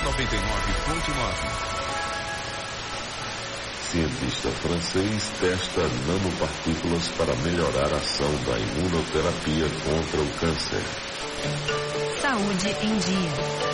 Cientista francês testa nanopartículas para melhorar a ação da imunoterapia contra o câncer. Saúde em Dia.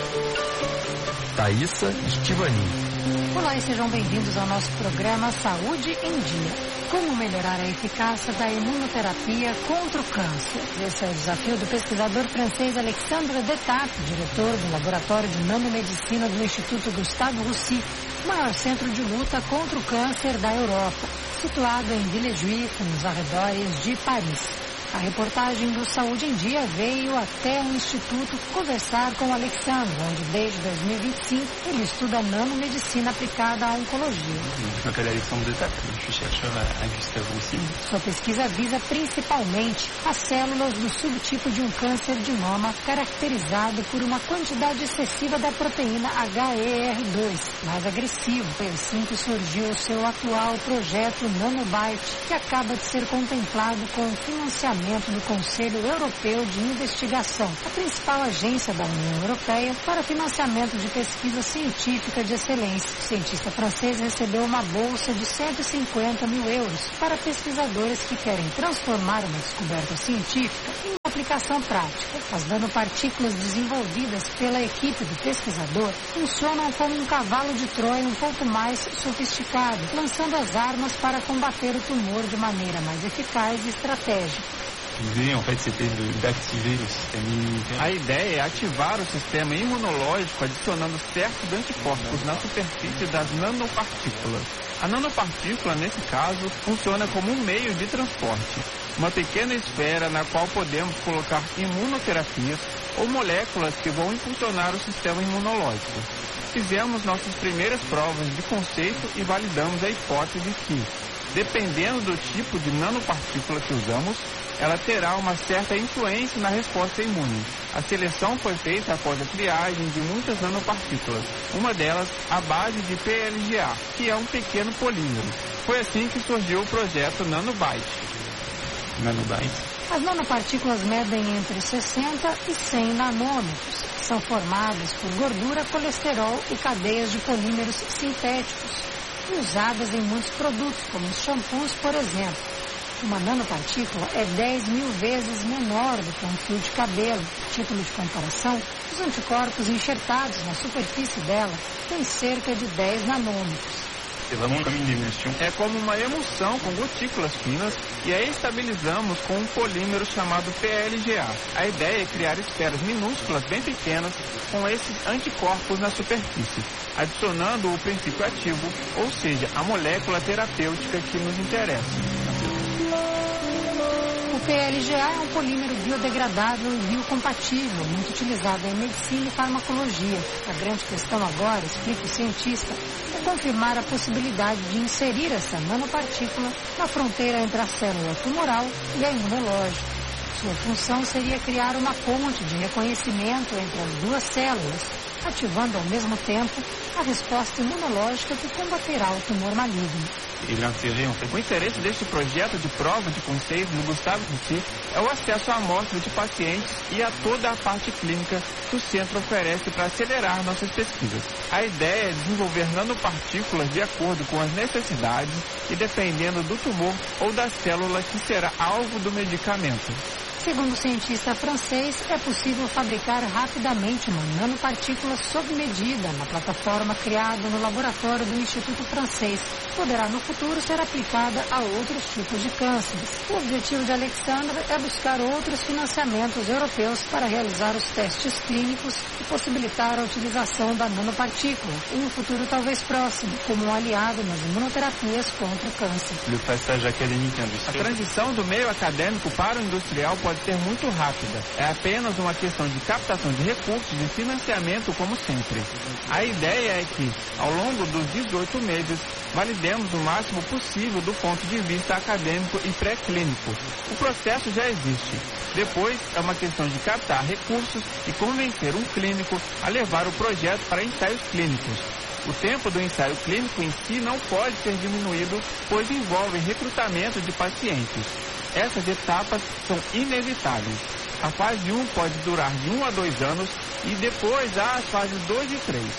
Thaísa Estivani. Olá e sejam bem-vindos ao nosso programa Saúde em Dia. Como melhorar a eficácia da imunoterapia contra o câncer? Esse é o desafio do pesquisador francês Alexandre Detap, diretor do Laboratório de Nanomedicina do Instituto Gustave Roussy, o maior centro de luta contra o câncer da Europa, situado em Villejuif, nos arredores de Paris. A reportagem do Saúde em Dia veio até o Instituto conversar com o Alexandre, onde desde 2025 ele estuda nanomedicina aplicada à oncologia. Je m'appelle Alexandre Detap, je suis chercheur à Gustave Roussy. Sua pesquisa visa principalmente as células do subtipo de um câncer de mama caracterizado por uma quantidade excessiva da proteína HER2, mais agressivo. Foi assim que surgiu o seu atual projeto NanoBite, que acaba de ser contemplado com o financiamento do Conselho Europeu de Investigação, a principal agência da União Europeia para financiamento de pesquisa científica de excelência. O cientista francês recebeu uma bolsa de 150 mil euros para pesquisadores que querem transformar uma descoberta científica em uma aplicação prática. As nanopartículas desenvolvidas pela equipe do pesquisador funcionam como um cavalo de Troia um pouco mais sofisticado, lançando as armas para combater o tumor de maneira mais eficaz e estratégica. L'idée, en fait, c'était d'activer le système immunitaire. A ideia é ativar o sistema imunológico adicionando certos anticorpos na superfície das nanopartículas. A nanopartícula, nesse caso, funciona como um meio de transporte. Uma pequena esfera na qual podemos colocar imunoterapias ou moléculas que vão impulsionar o sistema imunológico. Fizemos nossas primeiras provas de conceito e validamos a hipótese que, dependendo do tipo de nanopartícula que usamos, ela terá uma certa influência na resposta imune. A seleção foi feita após a triagem de muitas nanopartículas, uma delas à base de PLGA, que é um pequeno polímero. Foi assim que surgiu o projeto NanoBite. As nanopartículas medem entre 60 e 100 nanômetros. São formadas por gordura, colesterol e cadeias de polímeros sintéticos, e usadas em muitos produtos, como os shampoos, por exemplo. Uma nanopartícula é 10 mil vezes menor do que um fio de cabelo. A título de comparação, os anticorpos enxertados na superfície dela têm cerca de 10 nanômetros. É como uma emulsão com gotículas finas e a estabilizamos com um polímero chamado PLGA. A ideia é criar esferas minúsculas bem pequenas com esses anticorpos na superfície, adicionando o princípio ativo, ou seja, a molécula terapêutica que nos interessa. O PLGA é um polímero biodegradável e biocompatível, muito utilizado em medicina e farmacologia. A grande questão agora, explica o cientista, é confirmar a possibilidade de inserir essa nanopartícula na fronteira entre a célula tumoral e a imunológica. Sua função seria criar uma ponte de reconhecimento entre as duas células, ativando ao mesmo tempo a resposta imunológica que combaterá o tumor maligno. O interesse deste projeto de prova de conceito no Gustave Roussy é o acesso à amostra de pacientes e a toda a parte clínica que o centro oferece para acelerar nossas pesquisas. A ideia é desenvolver nanopartículas de acordo com as necessidades e dependendo do tumor ou da célula que será alvo do medicamento. Segundo o cientista francês, é possível fabricar rapidamente uma nanopartícula sob medida na plataforma criada no laboratório do Instituto Francês. Poderá no futuro ser aplicada a outros tipos de cânceres. O objetivo de Alexandre é buscar outros financiamentos europeus para realizar os testes clínicos e possibilitar a utilização da nanopartícula em um futuro talvez próximo, como um aliado nas imunoterapias contra o câncer. A transição do meio acadêmico para o industrial pode ser muito rápida. É apenas uma questão de captação de recursos e financiamento, como sempre. A ideia é que, ao longo dos 18 meses, validemos o máximo possível do ponto de vista acadêmico e pré-clínico. O processo já existe. Depois, é uma questão de captar recursos e convencer um clínico a levar o projeto para ensaios clínicos. O tempo do ensaio clínico em si não pode ser diminuído, pois envolve recrutamento de pacientes. Essas etapas são inevitáveis. A fase 1 pode durar de 1 a 2 anos e depois há as fases 2 e 3.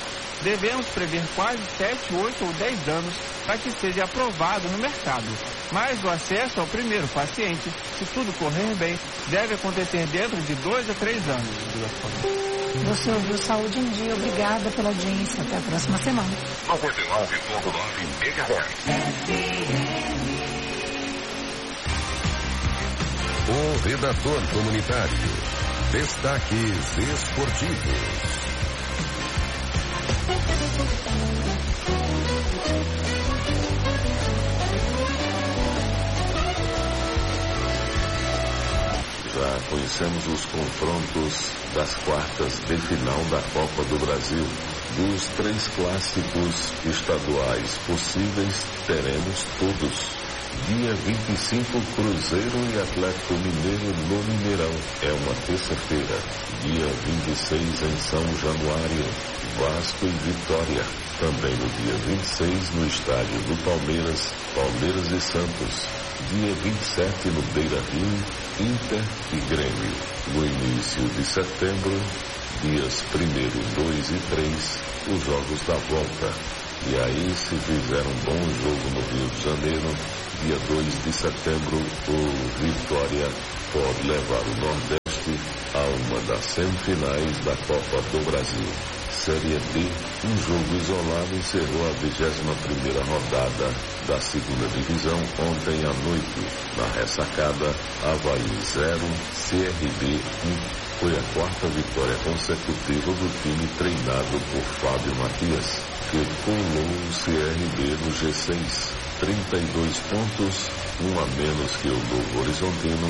devemos prever quase 7, 8 ou 10 anos para que seja aprovado no mercado. Mas o acesso ao primeiro paciente, se tudo correr bem, deve acontecer dentro de 2 a 3 anos. Você ouviu Saúde em Dia. Obrigada pela audiência. Até a próxima semana. 99,9 MHz. O redator comunitário. Destaques esportivos. Já conhecemos os confrontos das quartas de final da Copa do Brasil. Dos 3 clássicos estaduais possíveis, teremos todos. Dia 25, Cruzeiro e Atlético Mineiro no Mineirão. É uma terça-feira. Dia 26, em São Januário, Vasco e Vitória. Também no dia 26, no estádio do Palmeiras, Palmeiras e Santos. Dia 27, no Beira-Rio, Inter e Grêmio. No início de setembro, dias 1º, 2 e 3, os jogos da volta. E aí, se fizer um bom jogo no Rio de Janeiro, dia 2 de setembro, o Vitória pode levar o Nordeste a uma das semifinais da Copa do Brasil. Série D, um jogo isolado encerrou a 21ª rodada da 2ª divisão ontem à noite. Na ressacada, Avaí 0, CRB 1. Foi a 4ª vitória consecutiva do time treinado por Fábio Matias, que colou o CRB no G6. 32 pontos, um a menos que o Novo Horizontino,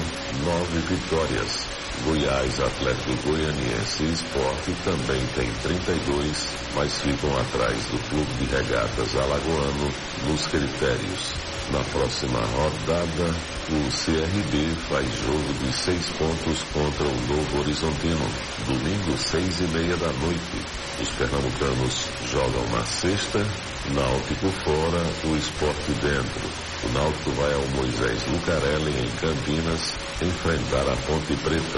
9 vitórias. Goiás, Atlético Goianiense e Sport também tem 32, mas ficam atrás do Clube de Regatas Alagoano nos critérios. Na próxima rodada, o CRB faz jogo de 6 pontos contra o Novo Horizontino. Domingo, 6h30 da noite. Os pernambucanos jogam na sexta, Náutico fora, o Sport dentro. O Náutico vai ao Moisés Lucarelli, em Campinas, enfrentar a Ponte Preta,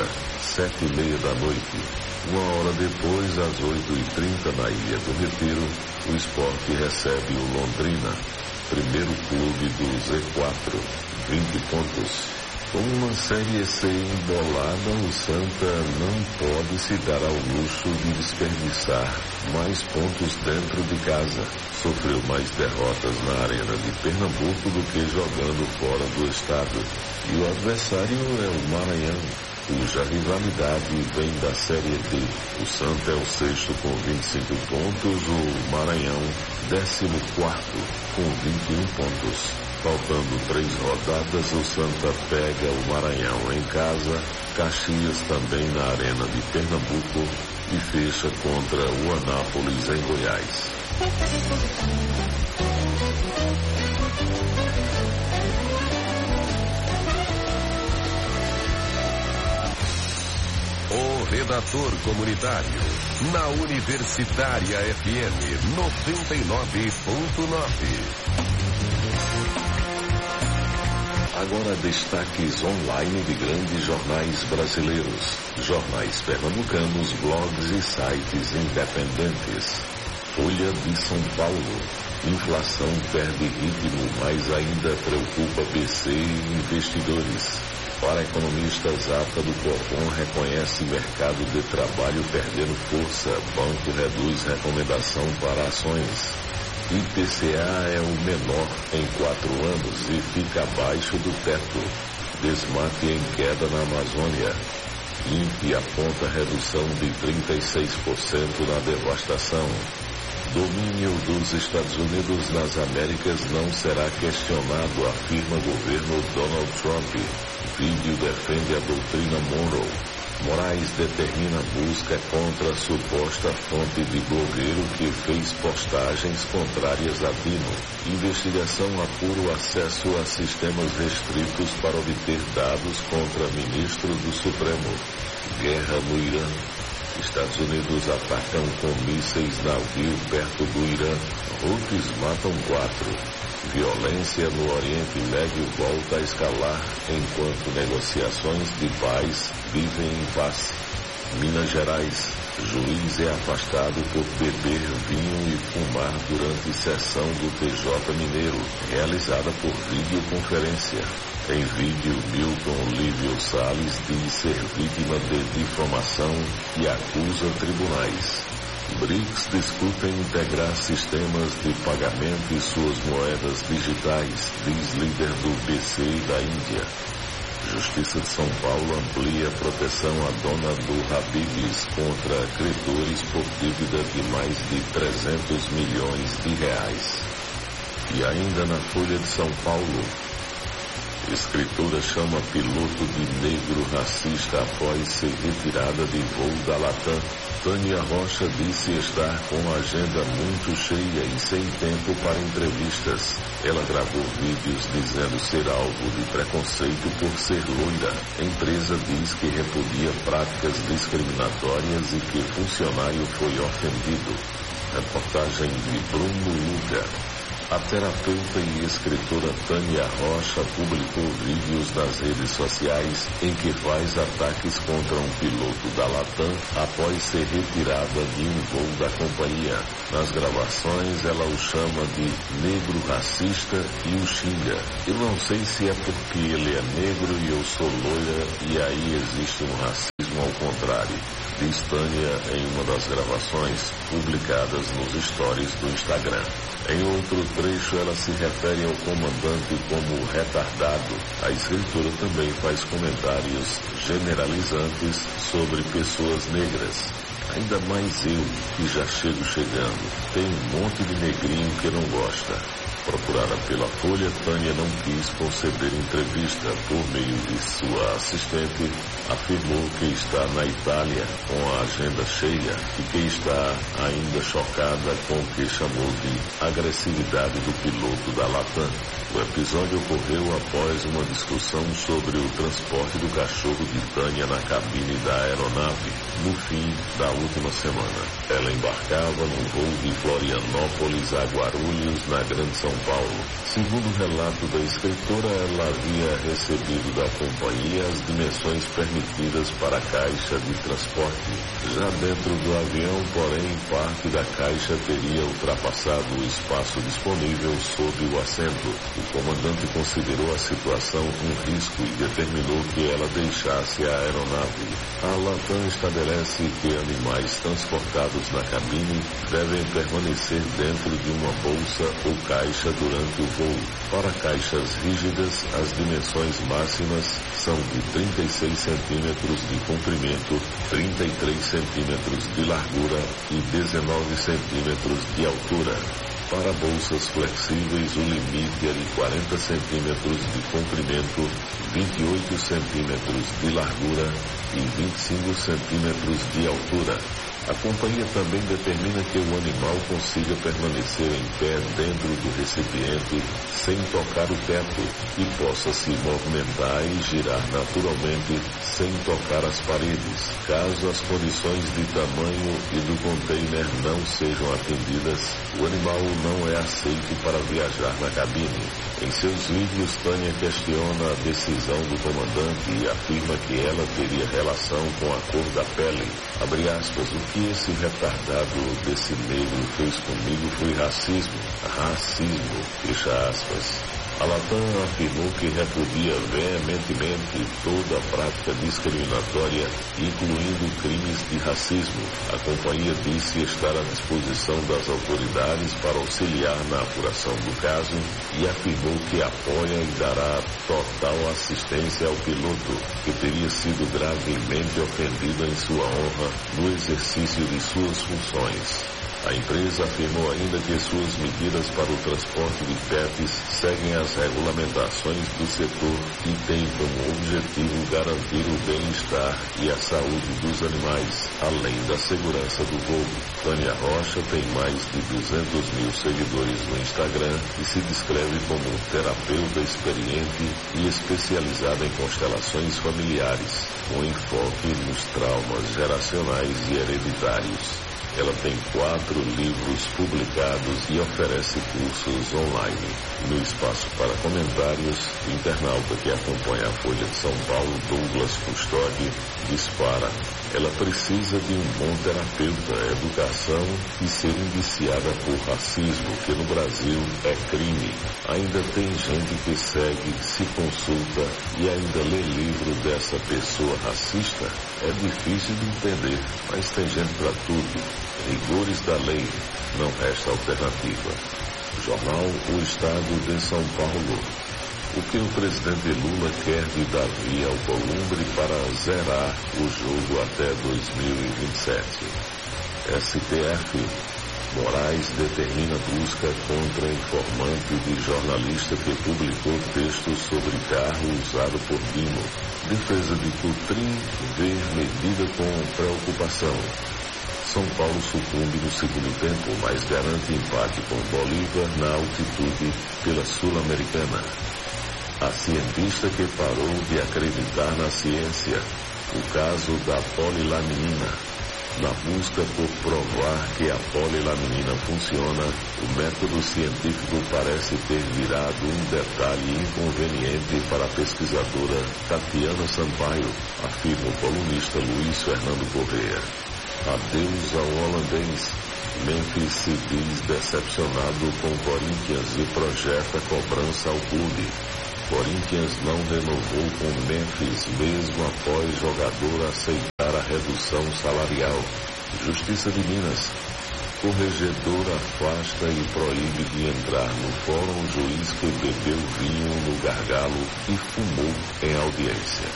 7h30 da noite. Uma hora depois, às 8h30, na Ilha do Retiro, o Sport recebe o Londrina, primeiro clube do Z4, 20 pontos. Com uma Série C embolada, o Santa não pode se dar ao luxo de desperdiçar mais pontos dentro de casa. Sofreu mais derrotas na Arena de Pernambuco do que jogando fora do estado. E o adversário é o Maranhão, cuja rivalidade vem da Série D. O Santa é o 6º com 25 pontos, o Maranhão 14º com 21 pontos. Faltando 3 rodadas, o Santa pega o Maranhão em casa, Caxias também na Arena de Pernambuco e fecha contra o Anápolis em Goiás. O redator comunitário, na Universitária FM 99.9. Agora destaques online de grandes jornais brasileiros, jornais pernambucanos, blogs e sites independentes. Folha de São Paulo. Inflação perde ritmo, mas ainda preocupa BC e investidores. Para economistas, a ata do Copom reconhece mercado de trabalho perdendo força. Banco reduz recomendação para ações. IPCA é o menor em 4 anos e fica abaixo do teto. Desmate em queda na Amazônia. INPE aponta redução de 36% na devastação. Domínio dos Estados Unidos nas Américas não será questionado, afirma governo Donald Trump. Vídeo defende a doutrina Monroe. Moraes determina busca contra a suposta fonte de blogueiro que fez postagens contrárias a Dino. Investigação apura o acesso a sistemas restritos para obter dados contra ministro do Supremo. Guerra no Irã. Estados Unidos atacam com mísseis navio perto do Irã. Houthis matam 4. Violência no Oriente Médio volta a escalar enquanto negociações de paz vivem em paz. Minas Gerais. Juiz é afastado por beber vinho e fumar durante sessão do TJ Mineiro, realizada por videoconferência. Em vídeo, Milton Lívio Salles diz ser vítima de difamação e acusa tribunais. BRICS discutem integrar sistemas de pagamento e suas moedas digitais, diz líder do BC da Índia. Justiça de São Paulo amplia proteção à dona do Habib's contra credores por dívida de mais de 300 milhões de reais. E ainda na Folha de São Paulo, escritora chama piloto de negro racista após ser retirada de voo da Latam. Tânia Rocha disse estar com a agenda muito cheia e sem tempo para entrevistas. Ela gravou vídeos dizendo ser alvo de preconceito por ser loira. A empresa diz que repudia práticas discriminatórias e que funcionário foi ofendido. Reportagem de Bruno Luga. A terapeuta e escritora Tânia Rocha publicou vídeos nas redes sociais em que faz ataques contra um piloto da Latam após ser retirada de um voo da companhia. Nas gravações, ela o chama de negro racista e o xinga. Eu não sei se é porque ele é negro e eu sou loira e aí existe um racismo ao contrário, diz Tânia em uma das gravações publicadas nos stories do Instagram. Em outro trecho, ela se refere ao comandante como retardado. A escritora também faz comentários generalizantes sobre pessoas negras. Ainda mais eu, que já chego chegando. Tem um monte de negrinho que não gosta. Procurada pela Folha, Tânia não quis conceder entrevista. Por meio de sua assistente, afirmou que está na Itália com a agenda cheia e que está ainda chocada com o que chamou de agressividade do piloto da Latam. O episódio ocorreu após uma discussão sobre o transporte do cachorro de Tânia na cabine da aeronave, no fim da última semana. Ela embarcava num voo de Florianópolis a Guarulhos, na Grande São Paulo. Segundo o relato da escritora, ela havia recebido da companhia as dimensões permitidas para a caixa de transporte. Já dentro do avião, porém, parte da caixa teria ultrapassado o espaço disponível sob o assento. O comandante considerou a situação um risco e determinou que ela deixasse a aeronave. A Latam estabelece que animais transportados na cabine devem permanecer dentro de uma bolsa ou caixa durante o voo. Para caixas rígidas, as dimensões máximas são de 36 centímetros de comprimento, 33 centímetros de largura e 19 centímetros de altura. Para bolsas flexíveis, o limite é de 40 centímetros de comprimento, 28 centímetros de largura e 25 centímetros de altura. A companhia também determina que o animal consiga permanecer em pé dentro do recipiente sem tocar o teto e possa se movimentar e girar naturalmente sem tocar as paredes. Caso as condições de tamanho e do container não sejam atendidas, o animal não é aceito para viajar na cabine. Em seus vídeos, Tânia questiona a decisão do comandante e afirma que ela teria relação com a cor da pele. Abre aspas, o que esse retardado desse negro fez comigo foi racismo. Racismo, fecha aspas. A Latam afirmou que repudia veementemente toda a prática discriminatória, incluindo crimes de racismo. A companhia disse estar à disposição das autoridades para auxiliar na apuração do caso e afirmou que apoia e dará total assistência ao piloto, que teria sido gravemente ofendido em sua honra no exercício de suas funções. A empresa afirmou ainda que suas medidas para o transporte de pets seguem as regulamentações do setor e têm como objetivo garantir o bem-estar e a saúde dos animais, além da segurança do voo. Tânia Rocha tem mais de 200 mil seguidores no Instagram e se descreve como terapeuta experiente e especializada em constelações familiares, com enfoque nos traumas geracionais e hereditários. Ela tem 4 livros publicados e oferece cursos online. No espaço para comentários, o internauta que acompanha a Folha de São Paulo, Douglas Custódio, dispara: Ela precisa de um bom terapeuta, educação e ser indiciada por racismo, que no Brasil é crime. Ainda tem gente que segue, se consulta e ainda lê livro dessa pessoa racista. É difícil de entender, mas tem gente para tudo. Rigores da lei, não resta alternativa. Jornal O Estado de São Paulo. O que o presidente Lula quer de Davi Alcolumbre para zerar o jogo até 2027. STF. Moraes determina busca contra informante de jornalista que publicou texto sobre carro usado por Dino. Defesa de Coutrin vê medida com preocupação. São Paulo sucumbe no segundo tempo, mas garante empate com Bolívar na altitude pela Sul-Americana. A cientista que parou de acreditar na ciência, o caso da polilaminina. Na busca por provar que a polilaminina funciona, o método científico parece ter virado um detalhe inconveniente para a pesquisadora Tatiana Sampaio, afirma o colunista Luiz Fernando Corrêa. Adeus ao holandês. Memphis se diz decepcionado com Corinthians e projeta cobrança ao clube. Corinthians não renovou com Memphis mesmo após jogador aceitar a redução salarial. Justiça de Minas. Corregedor afasta e proíbe de entrar no fórum juiz que bebeu vinho no gargalo e fumou em audiência.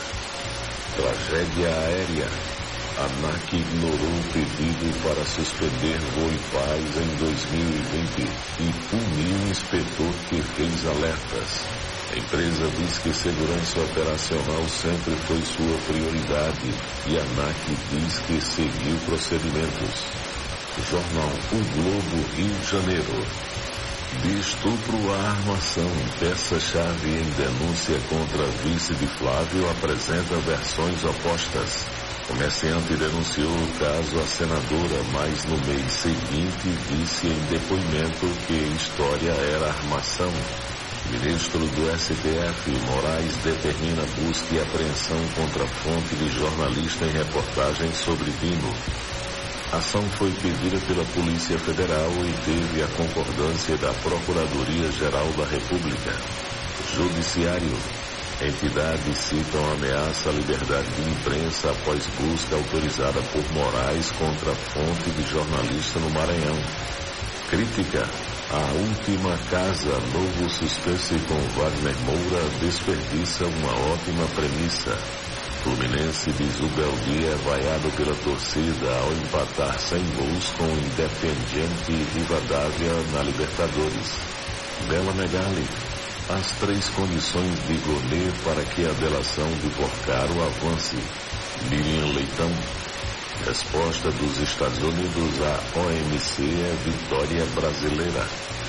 Tragédia aérea. ANAC ignorou o pedido para suspender voo e paz em 2020 e puniu o inspetor que fez alertas. A empresa diz que segurança operacional sempre foi sua prioridade e a ANAC diz que seguiu procedimentos. Jornal O Globo, Rio de Janeiro. De estupro à armação, peça-chave em denúncia contra vice de Flávio apresenta versões opostas. Comerciante denunciou o caso à senadora, mas no mês seguinte disse em depoimento que a história era armação. Ministro do STF, Moraes, determina busca e apreensão contra fonte de jornalista em reportagem sobre Dino. A ação foi pedida pela Polícia Federal e teve a concordância da Procuradoria-Geral da República. Judiciário. Entidades citam ameaça à liberdade de imprensa após busca autorizada por Moraes contra fonte de jornalista no Maranhão. Crítica. A Última Casa, novo suspense com Wagner Moura, desperdiça uma ótima premissa. Fluminense de Zubeldia é vaiado pela torcida ao empatar sem gols com Independiente e Rivadavia na Libertadores. Bela Megali. As 3 condições de Gonê para que a delação de Porcaro avance. Miriam Leitão. Resposta dos Estados Unidos à OMC é vitória brasileira.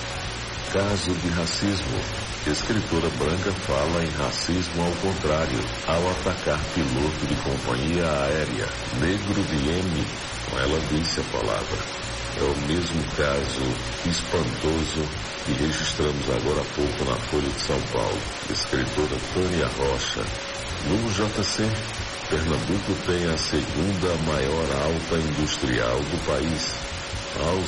Caso de racismo. Escritora branca fala em racismo ao contrário, ao atacar piloto de companhia aérea. Negro de M, ela disse a palavra. É o mesmo caso espantoso que registramos agora há pouco na Folha de São Paulo. Escritora Tânia Rocha. No JC, Pernambuco tem a segunda maior alta industrial do país. Aos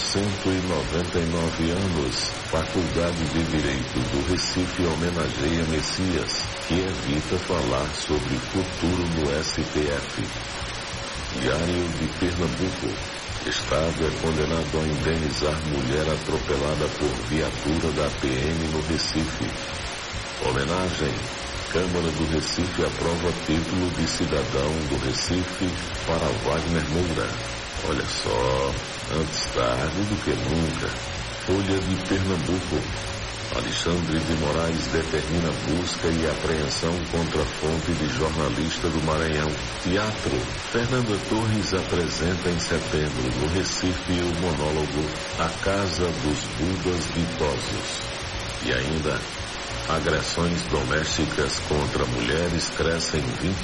199 anos, Faculdade de Direito do Recife homenageia Messias, que evita falar sobre futuro no STF. Diário de Pernambuco. Estado é condenado a indenizar mulher atropelada por viatura da PM no Recife. Homenagem. Câmara do Recife aprova título de cidadão do Recife para Wagner Moura. Olha só, antes tarde do que nunca. Folha de Pernambuco. Alexandre de Moraes determina busca e apreensão contra fonte de jornalista do Maranhão. Teatro. Fernanda Torres apresenta em setembro no Recife o monólogo A Casa dos Budas Ditosos. E ainda, agressões domésticas contra mulheres crescem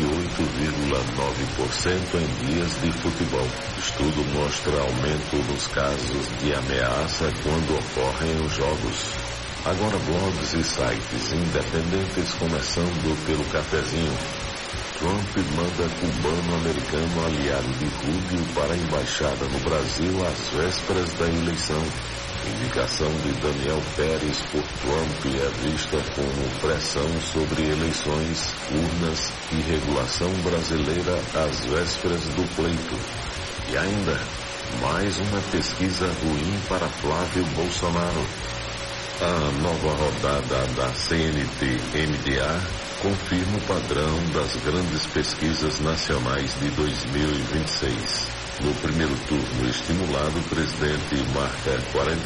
28,9% em dias de futebol. Estudo mostra aumento nos casos de ameaça quando ocorrem os jogos. Agora blogs e sites independentes, começando pelo Cafezinho. Trump manda cubano-americano aliado de Rubio para a embaixada no Brasil às vésperas da eleição. Indicação de Daniel Pérez por Trump é vista como pressão sobre eleições, urnas e regulação brasileira às vésperas do pleito. E ainda, mais uma pesquisa ruim para Flávio Bolsonaro. A nova rodada da CNT-MDA confirma o padrão das grandes pesquisas nacionais de 2026. No primeiro turno estimulado, o presidente marca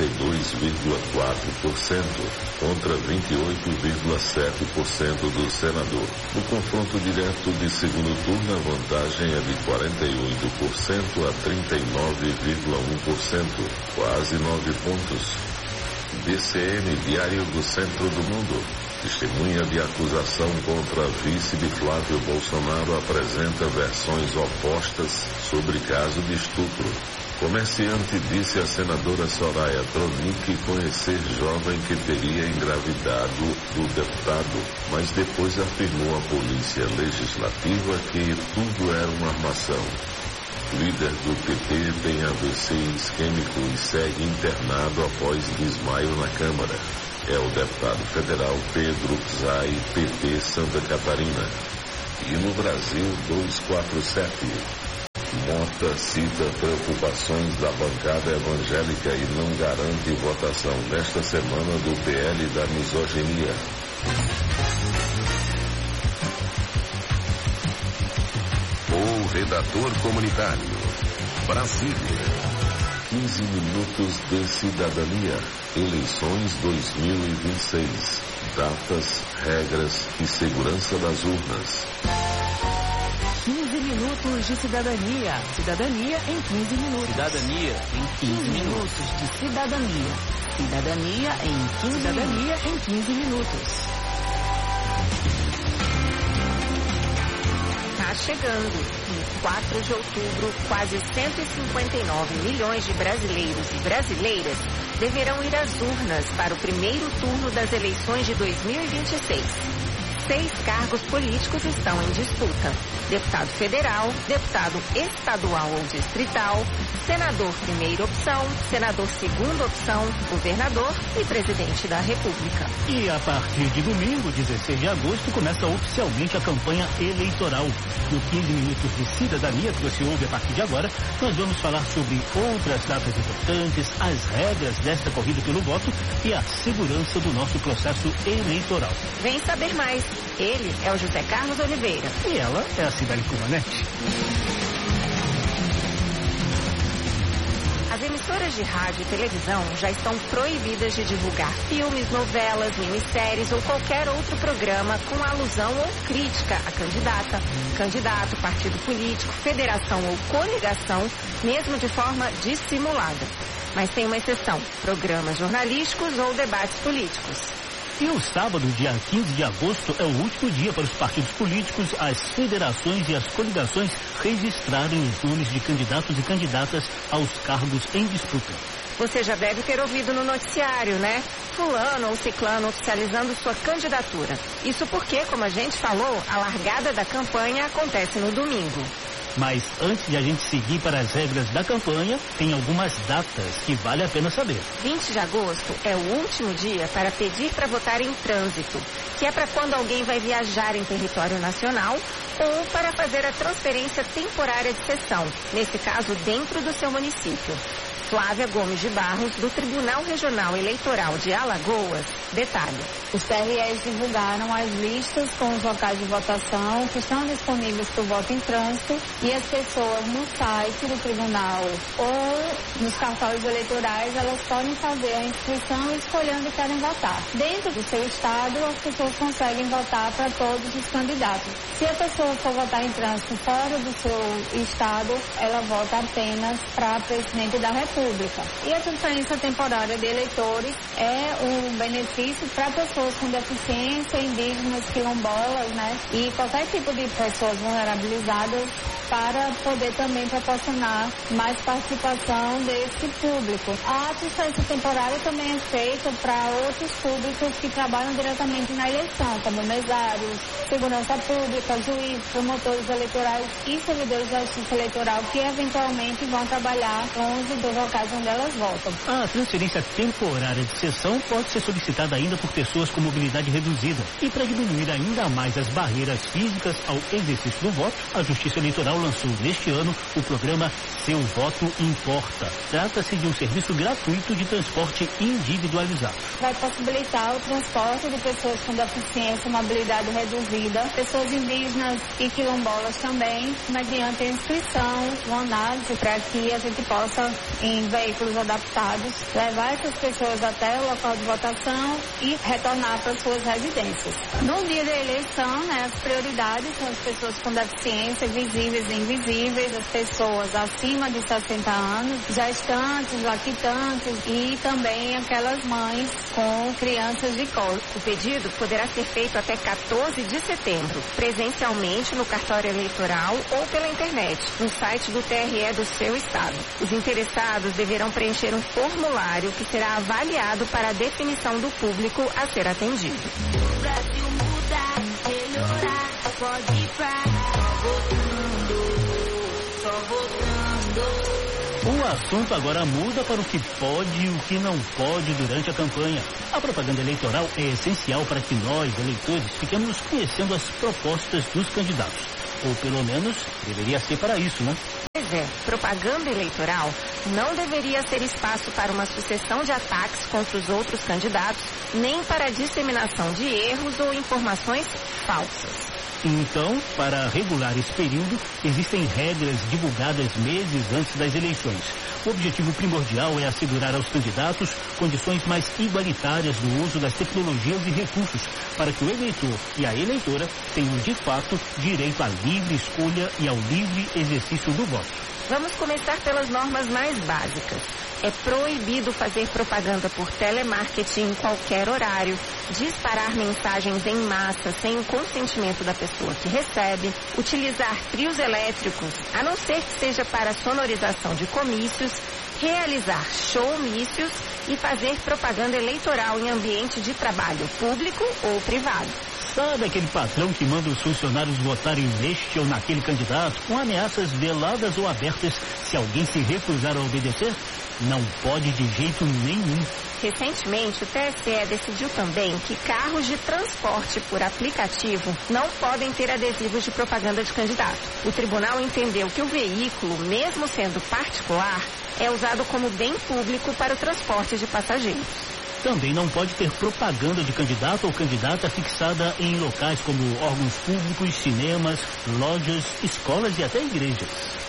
42,4% contra 28,7% do senador. No confronto direto de segundo turno, a vantagem é de 48% a 39,1%, quase 9 pontos. DCM, Diário do Centro do Mundo. Testemunha de acusação contra a vice de Flávio Bolsonaro apresenta versões opostas sobre caso de estupro. Comerciante disse à senadora Soraya Tronic conhecer jovem que teria engravidado do deputado, mas depois afirmou à polícia legislativa que tudo era uma armação. Líder do PT tem AVC isquêmico e segue internado após desmaio na Câmara. É o deputado federal Pedro Zay, PT Santa Catarina. E no Brasil, 247. Mota cita preocupações da bancada evangélica e não garante votação nesta semana do PL da misoginia. O redator comunitário. Brasília. 15 minutos de cidadania. Eleições 2026. Datas, regras e segurança das urnas. 15 minutos de cidadania. Cidadania em 15 minutos. Cidadania em 15 minutos de cidadania. Cidadania em 15 Cidadania em 15 minutos. Está chegando. Em 4 de outubro, quase 159 milhões de brasileiros e brasileiras deverão ir às urnas para o primeiro turno das eleições de 2026. 6 cargos políticos estão em disputa: deputado federal, deputado estadual ou distrital, senador primeira opção, senador segunda opção, governador e presidente da República. E a partir de domingo, 16 de agosto, começa oficialmente a campanha eleitoral. No 15 minutos de cidadania que você ouve a partir de agora, nós vamos falar sobre outras datas importantes, as regras desta corrida pelo voto e a segurança do nosso processo eleitoral. Vem saber mais. Ele é o José Carlos Oliveira. E ela é a Cidade Cumanete. As emissoras de rádio e televisão já estão proibidas de divulgar filmes, novelas, minisséries ou qualquer outro programa com alusão ou crítica a candidata, candidato, partido político, federação ou coligação, mesmo de forma dissimulada. Mas tem uma exceção: programas jornalísticos ou debates políticos. E o sábado, dia 15 de agosto, é o último dia para os partidos políticos, as federações e as coligações registrarem os nomes de candidatos e candidatas aos cargos em disputa. Você já deve ter ouvido no noticiário, né? Fulano ou ciclano oficializando sua candidatura. Isso porque, como a gente falou, a largada da campanha acontece no domingo. Mas antes de a gente seguir para as regras da campanha, tem algumas datas que vale a pena saber. 20 de agosto é o último dia para pedir para votar em trânsito, que é para quando alguém vai viajar em território nacional ou para fazer a transferência temporária de sessão, nesse caso dentro do seu município. Flávia Gomes de Barros, do Tribunal Regional Eleitoral de Alagoas, detalha. Os TREs divulgaram as listas com os locais de votação que estão disponíveis para o voto em trânsito e as pessoas no site do tribunal ou nos cartórios eleitorais, elas podem fazer a inscrição e escolher onde querem votar. Dentro do seu estado, as pessoas conseguem votar para todos os candidatos. Se a pessoa for votar em trânsito fora do seu estado, ela vota apenas para presidente da República. pública. E a transferência temporária de eleitores é um benefício para pessoas com deficiência, indígenas, quilombolas, né? E qualquer tipo de pessoas vulnerabilizadas, para poder também proporcionar mais participação desse público. A transferência temporária também é feita para outros públicos que trabalham diretamente na eleição, como mesários, segurança pública, juízes, promotores eleitorais e servidores da justiça eleitoral que eventualmente vão trabalhar longe dos locais onde elas votam. A transferência temporária de sessão pode ser solicitada ainda por pessoas com mobilidade reduzida. E para diminuir ainda mais as barreiras físicas ao exercício do voto, a Justiça Eleitoral lançou neste ano o programa Seu Voto Importa. Trata-se de um serviço gratuito de transporte individualizado. Vai possibilitar o transporte de pessoas com deficiência e mobilidade reduzida, pessoas indígenas e quilombolas também, mediante a inscrição, uma análise para que a gente possa, em veículos adaptados, levar essas pessoas até o local de votação e retornar para suas residências. No dia da eleição, né, as prioridades são as pessoas com deficiência, visíveis e invisíveis, as pessoas acima de 60 anos, gestantes, lactantes e também aquelas mães com crianças de colo. O pedido poderá ser feito até 14 de setembro, presencialmente no cartório eleitoral ou pela internet, no site do TRE do seu estado. Os interessados deverão preencher um formulário que será avaliado para a definição do público a ser atendido. O Brasil mudar, melhorar, pode ir pra O assunto agora muda para o que pode e o que não pode durante a campanha. A propaganda eleitoral é essencial para que nós, eleitores, fiquemos conhecendo as propostas dos candidatos. Ou pelo menos, deveria ser para isso, né? Pois é, propaganda eleitoral não deveria ser espaço para uma sucessão de ataques contra os outros candidatos, nem para a disseminação de erros ou informações falsas. Então, para regular esse período, existem regras divulgadas meses antes das eleições. O objetivo primordial é assegurar aos candidatos condições mais igualitárias no uso das tecnologias e recursos, para que o eleitor e a eleitora tenham, de fato, direito à livre escolha e ao livre exercício do voto. Vamos começar pelas normas mais básicas. É proibido fazer propaganda por telemarketing em qualquer horário, disparar mensagens em massa sem o consentimento da pessoa que recebe, utilizar trios elétricos, a não ser que seja para sonorização de comícios, realizar showmícios e fazer propaganda eleitoral em ambiente de trabalho público ou privado. Sabe aquele patrão que manda os funcionários votarem neste ou naquele candidato com ameaças veladas ou abertas se alguém se recusar a obedecer? Não pode de jeito nenhum. Recentemente, o TSE decidiu também que carros de transporte por aplicativo não podem ter adesivos de propaganda de candidato. O tribunal entendeu que o veículo, mesmo sendo particular, é usado como bem público para o transporte de passageiros. Também não pode ter propaganda de candidato ou candidata fixada em locais como órgãos públicos, cinemas, lojas, escolas e até igrejas.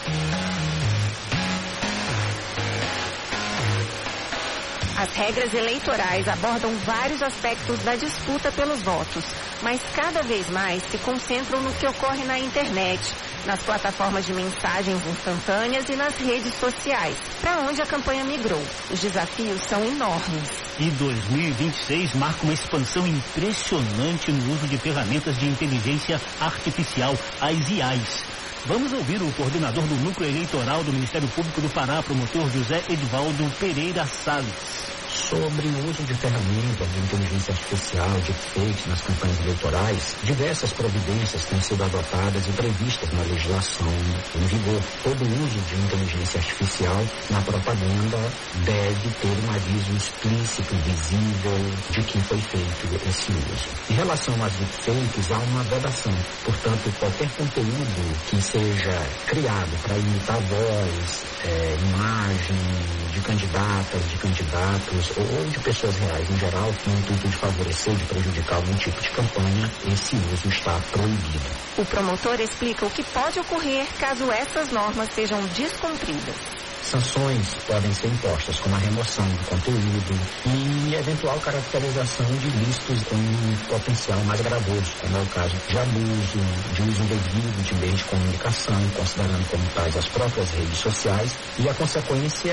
As regras eleitorais abordam vários aspectos da disputa pelos votos, mas cada vez mais se concentram no que ocorre na internet, nas plataformas de mensagens instantâneas e nas redes sociais, para onde a campanha migrou. Os desafios são enormes. E 2026 marca uma expansão impressionante no uso de ferramentas de inteligência artificial, as IAs. Vamos ouvir o coordenador do Núcleo Eleitoral do Ministério Público do Pará, promotor José Edvaldo Pereira Salles. Sobre o uso de ferramentas de inteligência artificial, de fakes nas campanhas eleitorais, diversas providências têm sido adotadas e previstas na legislação em vigor. Todo uso de inteligência artificial na propaganda deve ter um aviso explícito, visível, de que foi feito esse uso. Em relação às deepfakes, há uma vedação. Portanto, qualquer conteúdo que seja criado para imitar voz, imagem de candidatas, de candidatos, ou de pessoas reais em geral, no intuito de favorecer, de prejudicar algum tipo de campanha, esse uso está proibido. O promotor explica o que pode ocorrer caso essas normas sejam descumpridas. Sanções podem ser impostas, como a remoção do conteúdo e eventual caracterização de ilícitos com um potencial mais gravoso, como é o caso de abuso, de uso indevido de meios de comunicação, considerando como tais as próprias redes sociais, e a consequência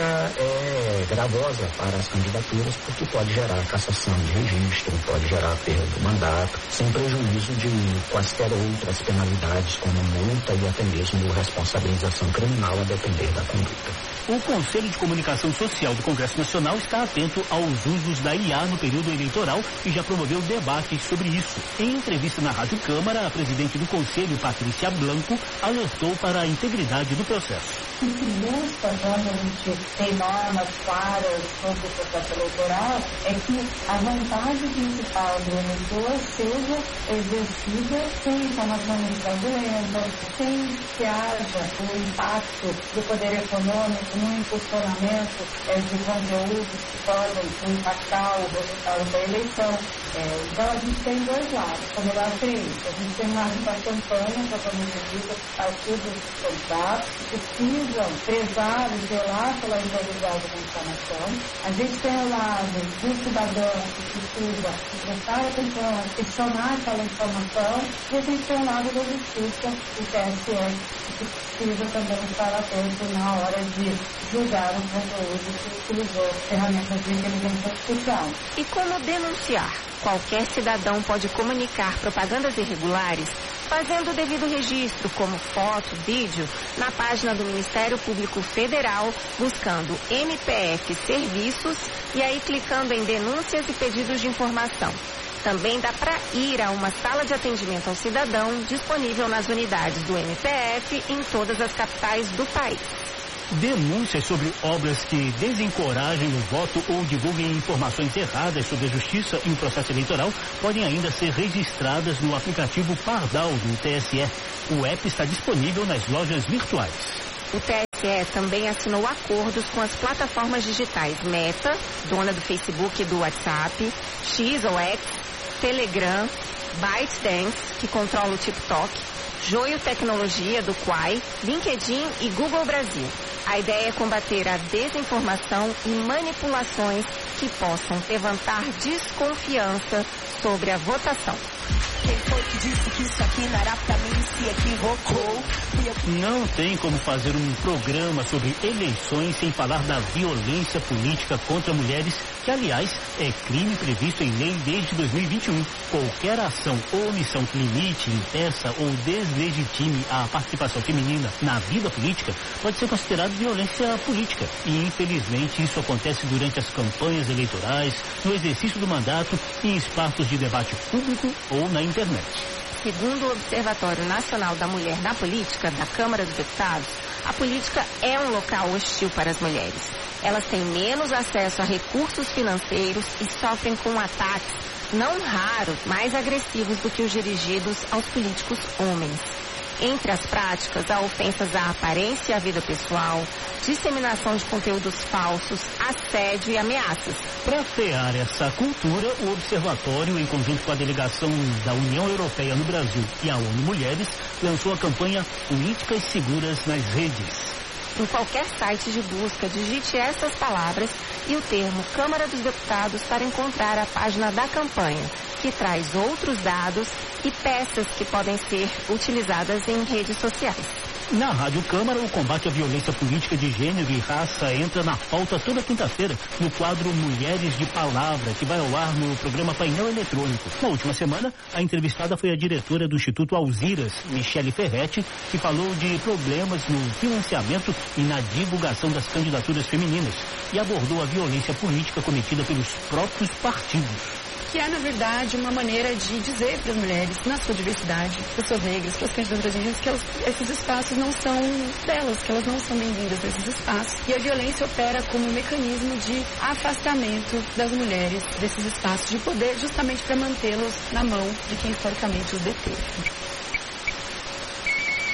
é gravosa para as candidaturas, porque pode gerar cassação de registro, pode gerar perda do mandato, sem prejuízo de quaisquer outras penalidades, como multa e até mesmo responsabilização criminal, a depender da conduta. O Conselho de Comunicação Social do Congresso Nacional está atento aos usos da IA no período eleitoral e já promoveu debates sobre isso. Em entrevista na Rádio Câmara, a presidente do Conselho, Patrícia Blanco, alertou para a integridade do processo. O que busca, quando a gente tem normas claras sobre o processo eleitoral, é que a vontade principal do eleitor seja exercida sem informações fraudulentas, sem que haja o impacto do poder econômico no impulsionamento de conteúdos que podem impactar o resultado da eleição. Então a gente tem dois lados, como eu achei isso. A gente tem uma campanha totalmente dita, partidos candidatos que precisam prezar e zelar pela integridade da informação. A gente tem o lado do cidadão que precisa prestar atenção, questionar aquela informação, e a gente tem o lado da justiça, o TSE, que precisa também estar atento na hora de julgar o conteúdo que utilizou ferramentas de inteligência artificial. E como denunciar? Qualquer cidadão pode comunicar propagandas irregulares fazendo o devido registro, como foto, vídeo, na página do Ministério Público Federal, buscando MPF Serviços e aí clicando em denúncias e pedidos de informação. Também dá para ir a uma sala de atendimento ao cidadão disponível nas unidades do MPF em todas as capitais do país. Denúncias sobre obras que desencorajem o voto ou divulguem informações erradas sobre a justiça e o processo eleitoral podem ainda ser registradas no aplicativo Pardal do TSE. O app está disponível nas lojas virtuais. O TSE também assinou acordos com as plataformas digitais Meta, dona do Facebook e do WhatsApp, X ou X, Telegram, ByteDance, que controla o TikTok, Joio Tecnologia, do Quai, LinkedIn e Google Brasil. A ideia é combater a desinformação e manipulações que possam levantar desconfiança sobre a votação. Quem foi que disse que isso aqui não era pra mim, se equivocou? Não tem como fazer um programa sobre eleições sem falar da violência política contra mulheres, que, aliás, é crime previsto em lei desde 2021. Qualquer ação ou omissão que limite, impeça ou deslegitime a participação feminina na vida política pode ser considerado violência política. E, infelizmente, isso acontece durante as campanhas eleitorais, no exercício do mandato e em espaços de debate público ou na internet. Segundo o Observatório Nacional da Mulher na Política, da Câmara dos Deputados, a política é um local hostil para as mulheres. Elas têm menos acesso a recursos financeiros e sofrem com ataques, não raros, mais agressivos do que os dirigidos aos políticos homens. Entre as práticas, há ofensas à aparência e à vida pessoal, disseminação de conteúdos falsos, assédio e ameaças. Para frear essa cultura, o Observatório, em conjunto com a delegação da União Europeia no Brasil e a ONU Mulheres, lançou a campanha Políticas Seguras nas Redes. Em qualquer site de busca, digite essas palavras e o termo Câmara dos Deputados para encontrar a página da campanha, que traz outros dados e peças que podem ser utilizadas em redes sociais. Na Rádio Câmara, o combate à violência política de gênero e raça entra na pauta toda quinta-feira no quadro Mulheres de Palavra, que vai ao ar no programa Painel Eletrônico. Na última semana, a entrevistada foi a diretora do Instituto Alziras, Michele Ferretti, que falou de problemas no financiamento e na divulgação das candidaturas femininas e abordou a violência política cometida pelos próprios partidos. Que é, na verdade, uma maneira de dizer para as mulheres, na sua diversidade, pessoas negras, para as candidaturas indígenas, que esses espaços não são delas, que elas não são bem-vindas nesses espaços. E a violência opera como um mecanismo de afastamento das mulheres desses espaços de poder, justamente para mantê-los na mão de quem historicamente os deteve.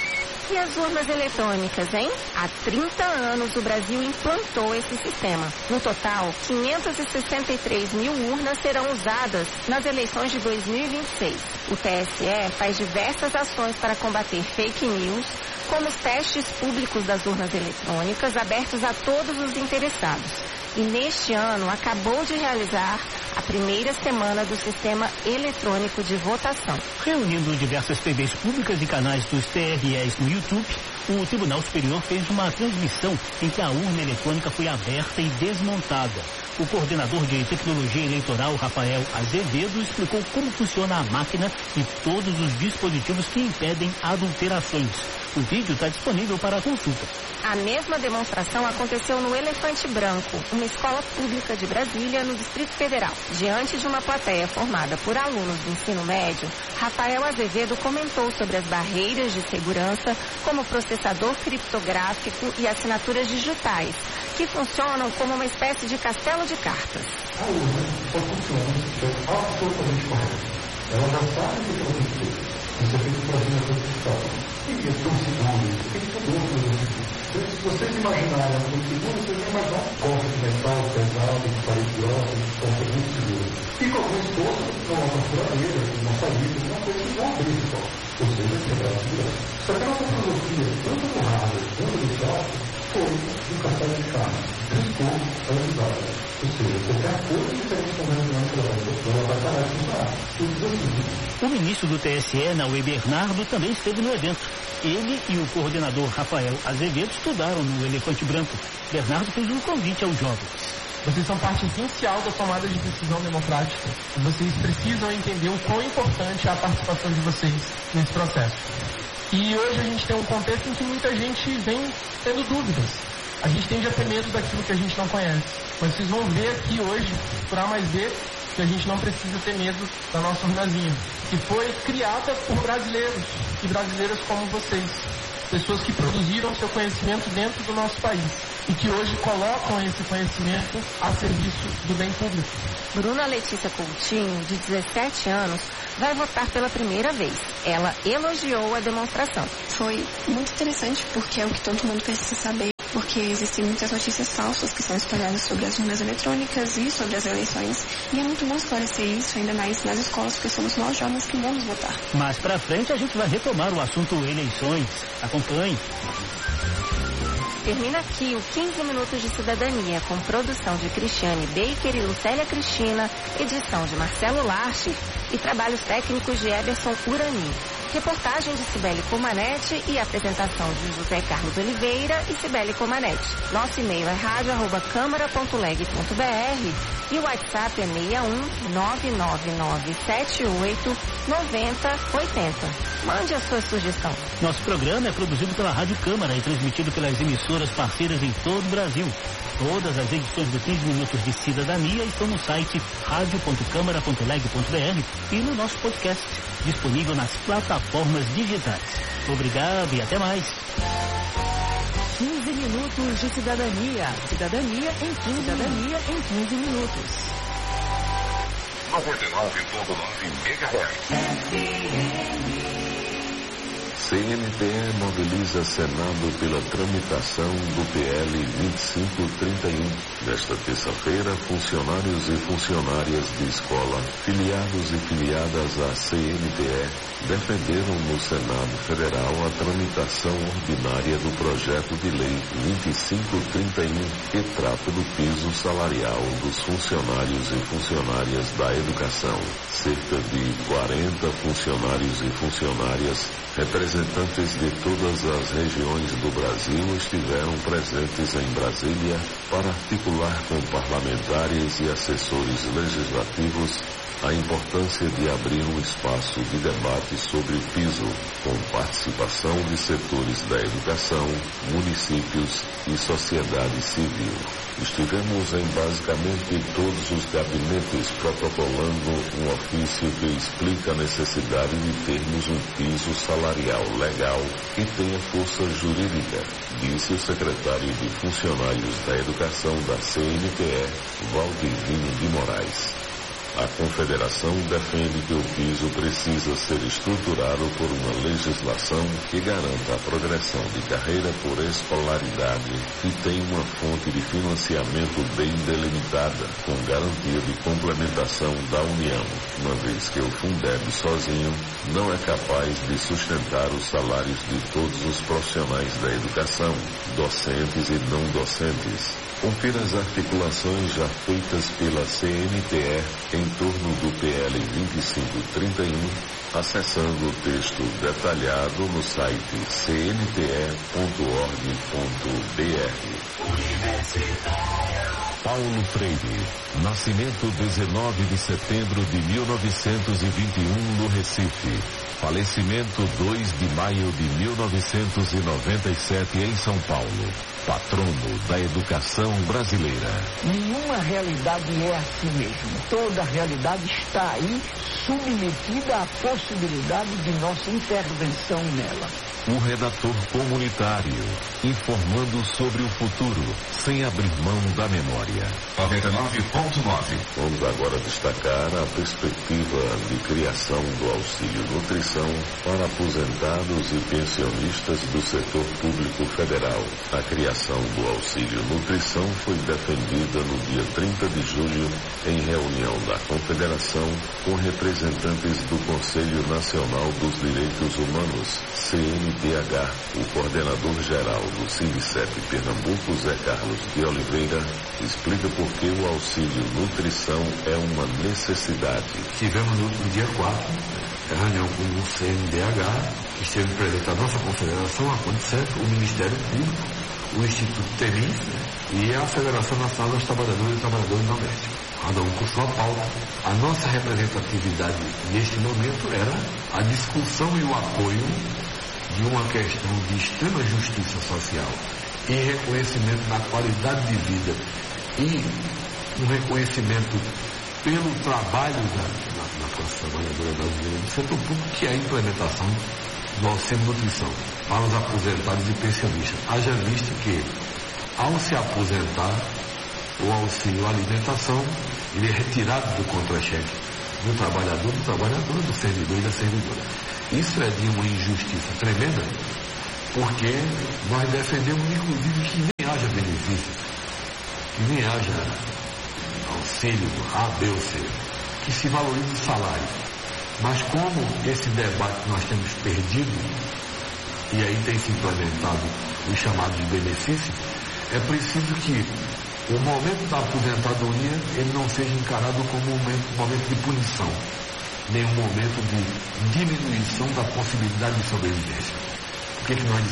E as urnas eletrônicas, hein? Há 30 anos o Brasil implantou esse sistema. No total, 563 mil urnas serão usadas nas eleições de 2026. O TSE faz diversas ações para combater fake news, como os testes públicos das urnas eletrônicas abertos a todos os interessados. E neste ano acabou de realizar a primeira semana do Sistema Eletrônico de Votação. Reunindo diversas TVs públicas e canais dos TREs no YouTube, o Tribunal Superior fez uma transmissão em que a urna eletrônica foi aberta e desmontada. O coordenador de tecnologia eleitoral, Rafael Azevedo, explicou como funciona a máquina e todos os dispositivos que impedem adulterações. O vídeo está disponível para consulta. A mesma demonstração aconteceu no Elefante Branco, uma escola pública de Brasília, no Distrito Federal. Diante de uma plateia formada por alunos do ensino médio, Rafael Azevedo comentou sobre as barreiras de segurança, como processador criptográfico e assinaturas digitais, que funcionam como uma espécie de castelo de cartas. A urna só funciona se estiver absolutamente correta. Ela já sabe o que ela tem que ter. Isso é feito por assinatura digital. E questão segura, tem que tudo outro. Se vocês imaginarem a questão segura, vocês vão imaginar um cofre de metal pesado, de parede grossa, de cofre muito seguro. E com alguma esposa, uma furadeira, uma saída, uma coisa que vão abrir esse cofre. Ou seja, quebrar a segurança. Só que a nossa filosofia, tanto do hardware quanto do software, foi um castelo de carne. Riscou a unidade. Ou seja, qualquer coisa diferente da unidade ela vai parar de funcionar. O ministro do TSE, Naue Bernardo, também esteve no evento. Ele e o coordenador Rafael Azevedo estudaram no Elefante Branco. Bernardo fez um convite aos jovens. Vocês são parte essencial da tomada de decisão democrática. Vocês precisam entender o quão importante é a participação de vocês nesse processo. E hoje a gente tem um contexto em que muita gente vem tendo dúvidas. A gente tende a ter medo daquilo que a gente não conhece. Mas vocês vão ver aqui hoje, por A mais B, que a gente não precisa ter medo da nossa urnazinha, que foi criada por brasileiros e brasileiras como vocês. Pessoas que produziram seu conhecimento dentro do nosso país e que hoje colocam esse conhecimento a serviço do bem público. Bruna Letícia Coutinho, de 17 anos, vai votar pela primeira vez. Ela elogiou a demonstração. Foi muito interessante porque é o que todo mundo precisa saber, porque existem muitas notícias falsas que são espalhadas sobre as urnas eletrônicas e sobre as eleições. E é muito bom esclarecer isso, ainda mais nas escolas, porque somos nós jovens que vamos votar. Mais pra frente a gente vai retomar o assunto eleições. Acompanhe. Termina aqui o 15 Minutos de Cidadania, com produção de Cristiane Baker e Lucélia Cristina, edição de Marcelo Larcher e trabalhos técnicos de Eberson Urani. Reportagem de Cibele Comanete e apresentação de José Carlos Oliveira e Cibele Comanete. Nosso e-mail é radio@câmara.leg.br e o WhatsApp é 61999789080. Mande a sua sugestão. Nosso programa é produzido pela Rádio Câmara e transmitido pelas emissoras parceiras em todo o Brasil. Todas as edições do 15 Minutos de Cidadania estão no site radio.câmara.leg.br e no nosso podcast, disponível nas plataformas digitais. Obrigado e até mais. 15 Minutos de Cidadania. Cidadania em 15 minutos. 99,9 MHz. CNTE mobiliza Senado pela tramitação do PL 2531. Nesta terça-feira, funcionários e funcionárias de escola, filiados e filiadas à CNTE, defenderam no Senado Federal a tramitação ordinária do projeto de lei 2531, que trata do piso salarial dos funcionários e funcionárias da educação. Cerca de 40 funcionários e funcionárias, representantes de todas as regiões do Brasil, estiveram presentes em Brasília para articular com parlamentares e assessores legislativos a importância de abrir um espaço de debate sobre o piso, com participação de setores da educação, municípios e sociedade civil. Estivemos em basicamente todos os gabinetes protocolando um ofício que explica a necessidade de termos um piso salarial legal que tenha força jurídica, disse o secretário de Funcionários da Educação da CNTE, Valdivino de Moraes. A Confederação defende que o piso precisa ser estruturado por uma legislação que garanta a progressão de carreira por escolaridade e tem uma fonte de financiamento bem delimitada, com garantia de complementação da União, uma vez que o Fundeb sozinho não é capaz de sustentar os salários de todos os profissionais da educação, docentes e não docentes. Confira as articulações já feitas pela CNTE em torno do PL 2531, acessando o texto detalhado no site cnte.org.br. Paulo Freire, nascimento 19 de setembro de 1921 no Recife, falecimento 2 de maio de 1997 em São Paulo, patrono da educação brasileira. Nenhuma realidade é assim mesmo. Toda realidade está aí submetida à possibilidade de nossa intervenção nela. O redator comunitário, informando sobre o futuro, sem abrir mão da memória. 99.9. Vamos agora destacar a perspectiva de criação do auxílio nutrição para aposentados e pensionistas do setor público federal. A criação do auxílio nutrição foi defendida no dia 30 de julho em reunião da Confederação com representantes do Conselho Nacional dos Direitos Humanos, CNDH. O coordenador-geral do Sindicep Pernambuco, Zé Carlos de Oliveira, explica por que o auxílio nutrição é uma necessidade. Tivemos no último dia 4, reunião com o CNDH, esteve presente a nossa confederação, a CONICEF, o Ministério Público, o Instituto Temis e a Federação Nacional dos Trabalhadores e Trabalhadoras Domésticos. Cada um com sua pauta. A nossa representatividade neste momento era a discussão e o apoio de uma questão de extrema justiça social e reconhecimento da qualidade de vida e um reconhecimento pelo trabalho da classe trabalhadora brasileira do setor público, que é a implementação do auxílio nutrição para os aposentados e pensionistas. Haja visto que, ao se aposentar, o auxílio alimentação ele é retirado do contra-cheque do trabalhador, do servidor e da servidora. Isso é de uma injustiça tremenda, porque nós defendemos, inclusive, que nem haja benefício, que nem haja auxílio A, B ou C, que se valorize o salário. Mas como esse debate nós temos perdido, e aí tem se implementado os chamados benefícios, é preciso que o momento da aposentadoria ele não seja encarado como um momento de punição, nem um momento de diminuição da possibilidade de sobrevivência. Por que nós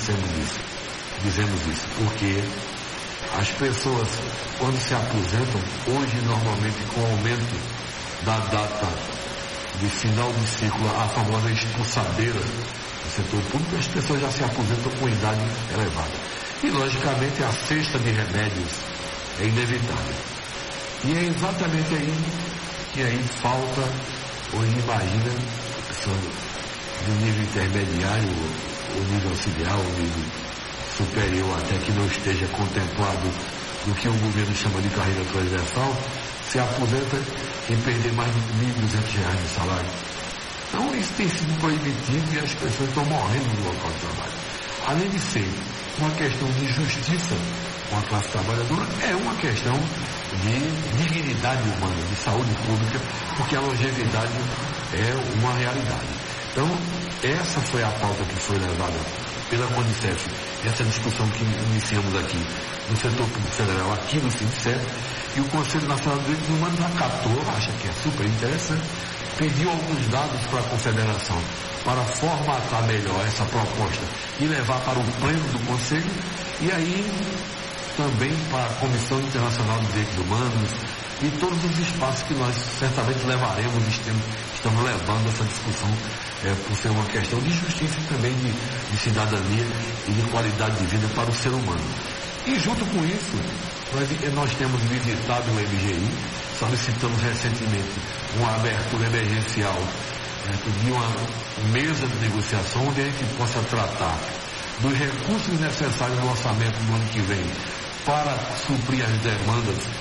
dizemos isso? Porque as pessoas, quando se aposentam, hoje normalmente com o aumento da data de final de ciclo, a famosa expulsadeira do setor público, as pessoas já se aposentam com idade elevada. E, logicamente, a cesta de remédios é inevitável. E é exatamente aí que aí falta, hoje imagina, pessoa do nível intermediário, ou nível auxiliar, ou nível superior, até que não esteja contemplado no que o governo chama de carreira transversal, se aposenta em perder mais de R$1.200 de salário. Então isso tem sido proibitivo e as pessoas estão morrendo no local de trabalho. Além de ser uma questão de justiça com a classe trabalhadora, é uma questão de dignidade humana, de saúde pública, porque a longevidade é uma realidade. Então, essa foi a pauta que foi levada pela CONICEF, essa discussão que iniciamos aqui no setor público federal, aqui no Sindicep, e o Conselho Nacional de Direitos Humanos acatou, acha que é super interessante, pediu alguns dados para a Confederação para formatar melhor essa proposta e levar para o pleno do Conselho, e aí também para a Comissão Internacional de Direitos Humanos e todos os espaços que nós certamente levaremos, estamos levando essa discussão por ser uma questão de justiça e também de cidadania e de qualidade de vida para o ser humano. E junto com isso, nós temos visitado o MGI, solicitamos recentemente uma abertura emergencial de uma mesa de negociação onde a gente possa tratar dos recursos necessários no orçamento do ano que vem para suprir as demandas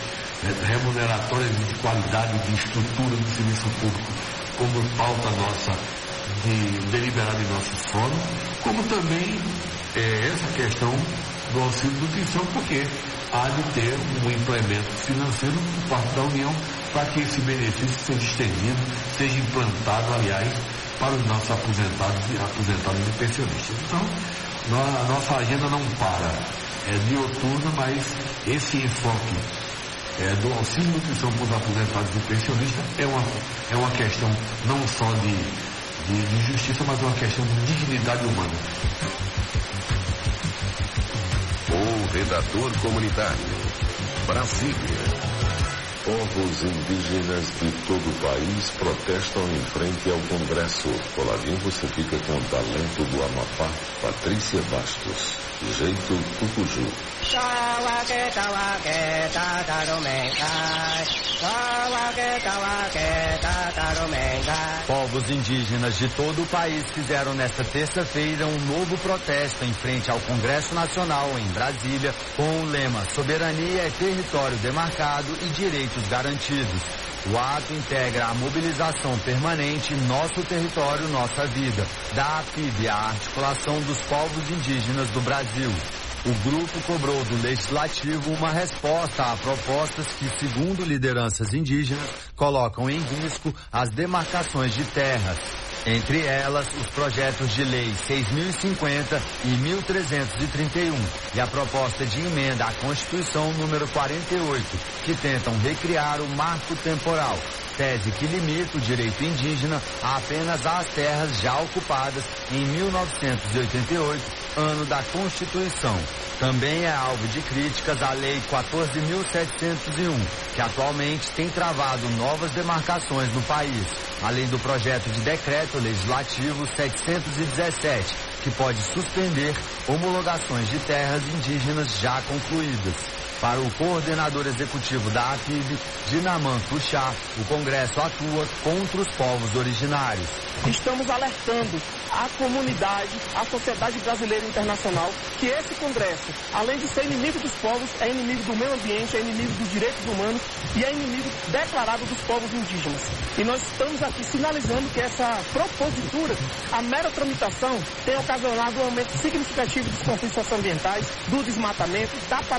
remuneratórias de qualidade, de estrutura do serviço público, como pauta nossa deliberada em nosso fórum, como também essa questão do auxílio nutrição, porque há de ter um implemento financeiro por parte da União para que esse benefício seja estendido, seja implantado, aliás, para os nossos aposentados e pensionistas. Então, a nossa agenda não para, é dioturna, mas esse enfoque do auxílio nutrição para os aposentados e pensionistas é uma questão não só de justiça, mas uma questão de dignidade humana. O redator comunitário, Brasília. Povos indígenas de todo o país protestam em frente ao Congresso. Colarinho, você fica com o talento do Amapá, Patrícia Bastos. Jeito Tucuju. Povos indígenas de todo o país fizeram nesta terça-feira um novo protesto em frente ao Congresso Nacional em Brasília, com o lema Soberania é território demarcado e direitos garantidos. O ato integra a mobilização permanente Nosso Território, Nossa Vida, da APIB, a Articulação dos Povos Indígenas do Brasil. O grupo cobrou do Legislativo uma resposta a propostas que, segundo lideranças indígenas, colocam em risco as demarcações de terras. Entre elas, os projetos de lei 6.050 e 1.331 e a proposta de emenda à Constituição número 48, que tentam recriar o marco temporal, tese que limita o direito indígena apenas às terras já ocupadas em 1988, ano da Constituição. Também é alvo de críticas a Lei 14.701, que atualmente tem travado novas demarcações no país, além do projeto de decreto legislativo 717, que pode suspender homologações de terras indígenas já concluídas. Para o coordenador executivo da APIB, Dinaman Tuxá, o Congresso atua contra os povos originários. Estamos alertando a comunidade, a sociedade brasileira e internacional, que esse Congresso, além de ser inimigo dos povos, é inimigo do meio ambiente, é inimigo dos direitos humanos e é inimigo declarado dos povos indígenas. E nós estamos aqui sinalizando que essa propositura, a mera tramitação, tem ocasionado um aumento significativo dos conflitos socioambientais, do desmatamento, da